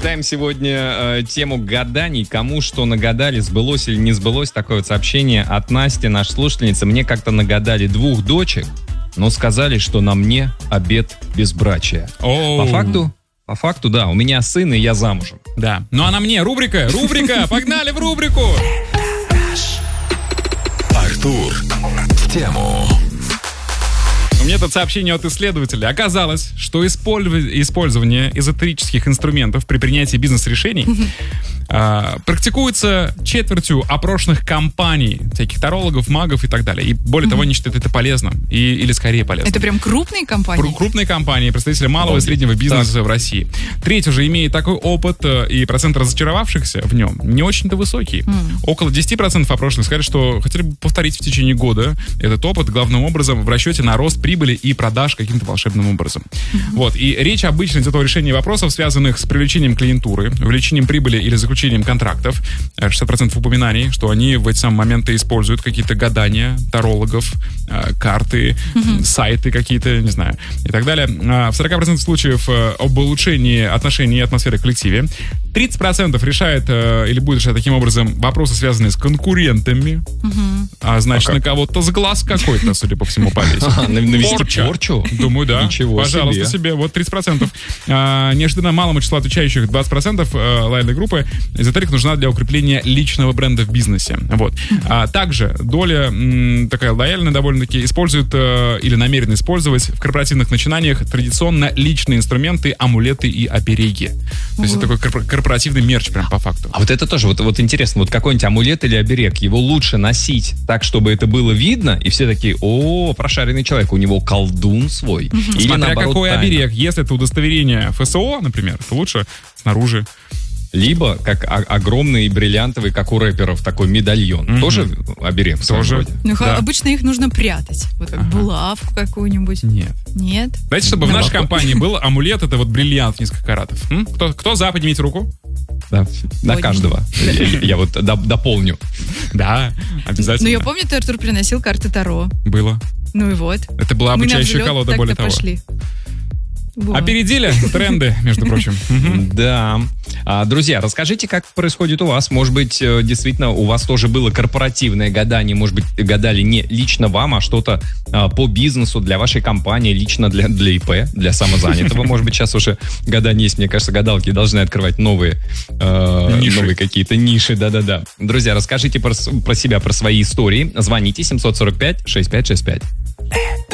Обсуждаем сегодня тему гаданий. Кому что нагадали, сбылось или не сбылось. Такое вот сообщение от Насти, нашей слушательницы. Мне как-то нагадали 2 дочек, но сказали, что на мне обет безбрачия. По факту, да. У меня сын, и я замужем. Да. Ну а на мне рубрика. Погнали в рубрику. Артур в тему. У меня тут сообщение от исследователя. Оказалось, что использование эзотерических инструментов при принятии бизнес-решений практикуется четвертью опрошенных компаний, всяких тарологов, магов и так далее. И более того, они считают это полезным. Или скорее полезным. Это прям крупные компании? Крупные компании, представители малого и среднего бизнеса в России. Треть уже имеет такой опыт, и процент разочаровавшихся в нем не очень-то высокий. Около 10% опрошенных сказали, что хотели бы повторить в течение года этот опыт, главным образом в расчете на рост прибыли и продаж каким-то волшебным образом. Вот. И речь обычно идет о решении вопросов, связанных с привлечением клиентуры, увеличением прибыли или заключением контрактов. 60% упоминаний, что они в эти самые моменты используют какие-то гадания, тарологов, карты, сайты какие-то, не знаю, и так далее. В 40% случаев об улучшении отношений и атмосферы в коллективе. 30% решает или будет решать таким образом вопросы, связанные с конкурентами. А значит, на кого-то с глаз какой-то, судя по всему, повесить. Навести порчу? Думаю, да. Ничего Пожалуйста, себе. Вот 30%. Неожиданно малому числу отвечающих 20% лояльной группы эзотерика нужна для укрепления личного бренда в бизнесе. Вот. Также доля такая лояльная довольно-таки использует или намеренно использовать в корпоративных начинаниях традиционно личные инструменты, амулеты и обереги. То есть это такой корпоративный мерч прям по факту. А вот это тоже, вот интересно, вот какой-нибудь амулет или оберег, его лучше носить так, чтобы это было видно, и все такие: о, прошаренный человек, у него колдун свой. Или смотря наоборот, какой тайна. оберег. Если это удостоверение ФСО, например, то лучше снаружи. Либо как огромный бриллиантовый, как у рэперов, такой медальон. Тоже оберег в своем роде? Ну, Да. Обычно их нужно прятать. Вот как булавку какую-нибудь. Нет. Нет? Знаете, чтобы в нашей компании был амулет, это вот бриллиант несколько каратов. Кто за? Поднимите руку. Да, на Ой. каждого. Я вот дополню. Да, обязательно. Ну, я помню, ты, Артур, приносил карты Таро. Было. Ну и вот. Это была Мы на обучающая взлет колода, так-то более того. пошли. Вот. Опередили тренды, между прочим. Да. Друзья, расскажите, как происходит у вас. Может быть, действительно, у вас тоже было корпоративное гадание. Может быть, гадали не лично вам, а что-то по бизнесу, для вашей компании, лично для ИП, для самозанятого. Может быть, сейчас уже гадания есть. Мне кажется, гадалки должны открывать новые какие-то ниши. Да-да-да. Друзья, расскажите про себя, про свои истории. Звоните 745-6565.